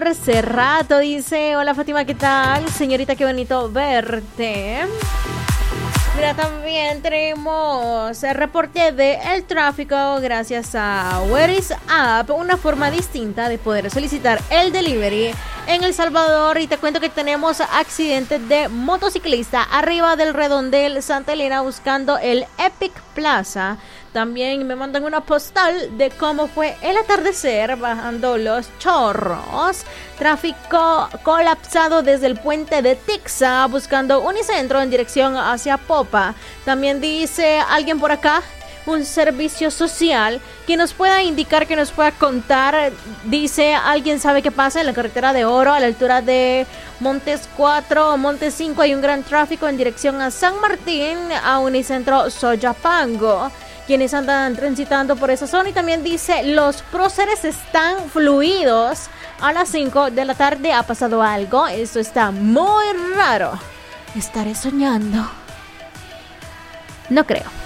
hace rato, dice. Hola Fátima, ¿qué tal? Señorita, qué bonito verte. Mira, también tenemos el reporte del tráfico gracias a Where is Up, una forma distinta de poder solicitar el delivery en El Salvador. Y te cuento que tenemos accidentes de motociclista arriba del redondel Santa Elena buscando el Epic Plaza. También me mandan una postal de cómo fue el atardecer bajando Los Chorros. Tráfico colapsado desde el puente de Tixa buscando Unicentro en dirección hacia Popa. También dice alguien por acá, un servicio social que nos pueda indicar, que nos pueda contar. Dice, ¿alguien sabe qué pasa en la carretera de Oro a la altura de Montes 4 o Montes 5? Hay un gran tráfico en dirección a San Martín, a Unicentro Soyapango. Quienes andan transitando por esa zona. Y también dice, los próceres están fluidos a las 5 de la tarde. ¿Ha pasado algo? Esto está muy raro. ¿Estaré soñando? No creo.